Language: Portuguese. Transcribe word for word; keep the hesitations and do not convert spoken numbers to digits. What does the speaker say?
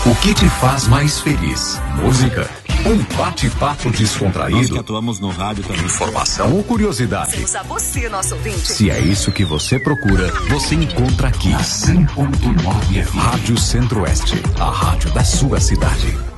O que te faz mais feliz? Música? Um bate-papo descontraído? Nós que atuamos no rádio também. Informação ou curiosidade? Temos a você, nosso ouvinte. Se é isso que você procura, você encontra aqui. cem ponto nove Rádio Centro-Oeste, a rádio da sua cidade.